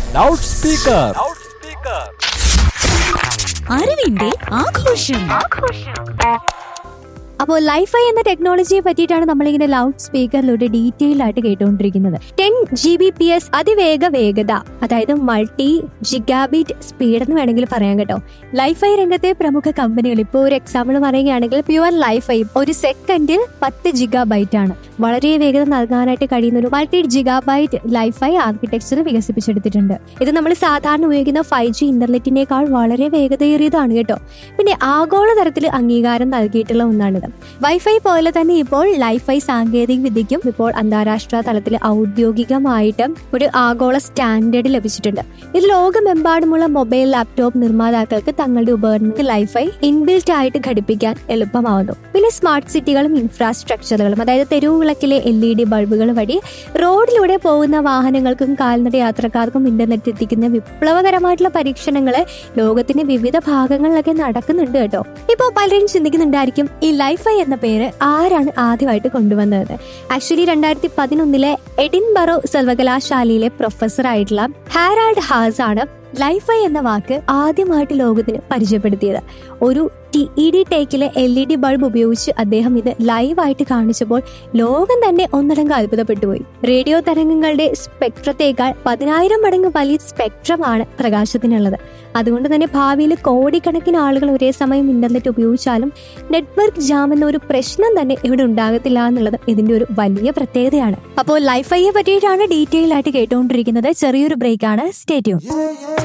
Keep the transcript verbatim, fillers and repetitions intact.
Loud speaker. അറിവിന്റെ ആഘോഷം. അപ്പോൾ ലൈഫൈ എന്ന ടെക്നോളജിയെ പറ്റിയിട്ടാണ് നമ്മളിങ്ങനെ ലൗഡ് സ്പീക്കറിലൂടെ ഡീറ്റെയിൽ ആയിട്ട് കേട്ടുകൊണ്ടിരിക്കുന്നത്. Ten G B P S അതിവേഗ വേഗത, അതായത് മൾട്ടി ജിഗാബിറ്റ് സ്പീഡ് എന്ന് വേണമെങ്കിൽ പറയാം കേട്ടോ. ലൈഫൈ രംഗത്തെ പ്രമുഖ കമ്പനികൾ, ഇപ്പോൾ ഒരു എക്സാമ്പിൾ പറയുകയാണെങ്കിൽ പ്യുവർ ലൈഫൈ ഒരു സെക്കൻഡിൽ പത്ത് ജിഗാബൈറ്റ് ആണ്. വളരെ വേഗത നൽകാനായിട്ട് കഴിയുന്ന ഒരു മൾട്ടി ജിഗാബൈറ്റ് ലൈഫൈ ആർക്കിടെക്ചർ വികസിപ്പിച്ചെടുത്തിട്ടുണ്ട്. ഇത് നമ്മൾ സാധാരണ ഉപയോഗിക്കുന്ന ഫൈവ് ജി ഇന്റർനെറ്റിനേക്കാൾ വളരെ വേഗതയേറിയതാണ് കേട്ടോ. പിന്നെ ആഗോളതലത്തിൽ അംഗീകാരം നൽകിയിട്ടുള്ള ഒന്നാണിത്. വൈഫൈ പോലെ തന്നെ ഇപ്പോൾ ലൈഫൈ സാങ്കേതിക വിദ്യയ്ക്കും ഇപ്പോൾ അന്താരാഷ്ട്ര തലത്തിൽ ഔദ്യോഗികമായിട്ട് ഒരു ആഗോള സ്റ്റാൻഡേർഡ് ലഭിച്ചിട്ടുണ്ട്. ഇത് ലോകമെമ്പാടുമുള്ള മൊബൈൽ ലാപ്ടോപ്പ് നിർമ്മാതാക്കൾക്ക് തങ്ങളുടെ ഉപകരണത്തിൽ ലൈഫൈ ഇൻബിൽറ്റ് ആയിട്ട് ഘടിപ്പിക്കാൻ എളുപ്പമാവുന്നു. പിന്നെ സ്മാർട്ട് സിറ്റികളും ഇൻഫ്രാസ്ട്രക്ചറുകളും, അതായത് തെരുവ് വിളക്കിലെ എൽ ഇ ഡി ബൾബുകൾ വഴി റോഡിലൂടെ പോകുന്ന വാഹനങ്ങൾക്കും കാൽനട യാത്രക്കാർക്കും ഇന്റർനെറ്റ് എത്തിക്കുന്ന വിപ്ലവകരമായിട്ടുള്ള പരീക്ഷണങ്ങള് ലോകത്തിന്റെ വിവിധ ഭാഗങ്ങളിലൊക്കെ നടക്കുന്നുണ്ട് കേട്ടോ. ഇപ്പോൾ പലരും ചിന്തിക്കുന്നുണ്ടായിരിക്കും, ഈ ലൈഫൈ എന്ന പേര് ആരാണ് ആദ്യമായിട്ട് കൊണ്ടുവന്നത്? ആക്ച്വലി രണ്ടായിരത്തി പതിനൊന്നിലെ എഡിൻബറോ സർവകലാശാലയിലെ പ്രൊഫസർ ആയിട്ടുള്ള ഹാരാൾഡ് ഹാസ് ആണ് ലൈഫൈ എന്ന വാക്ക് ആദ്യമായിട്ട് ലോകത്തിന് പരിചയപ്പെടുത്തിയത്. ഒരു T E D ടേക്കിലെ L E D bulb ഉപയോഗിച്ച് അദ്ദേഹം ഇത് ലൈവായിട്ട് കാണിച്ചപ്പോൾ ലോകം തന്നെ ഒന്നടങ്കം അത്ഭുതപ്പെട്ടുപോയി. റേഡിയോ തരംഗങ്ങളുടെ സ്പെക്ട്രത്തേക്കാൾ പതിനായിരം മടങ്ങ് വലിയ സ്പെക്ട്രമാണ് പ്രകാശത്തിനുള്ളത്. അതുകൊണ്ട് തന്നെ ഭാവിയിൽ കോടിക്കണക്കിന് ആളുകൾ ഒരേ സമയം ഇന്റർനെറ്റ് ഉപയോഗിച്ചാലും നെറ്റ്വർക്ക് ജാം എന്ന ഒരു പ്രശ്നം തന്നെ ഇവിടെ ഉണ്ടാകത്തില്ല എന്നുള്ളത് ഇതിന്റെ ഒരു വലിയ പ്രത്യേകതയാണ്. അപ്പോൾ ലൈഫൈയെ പറ്റിയിട്ടാണ് ഡീറ്റെയിൽ ആയിട്ട് കേട്ടുകൊണ്ടിരിക്കുന്നത്. ചെറിയൊരു ബ്രേക്കാണ്. Stay tune.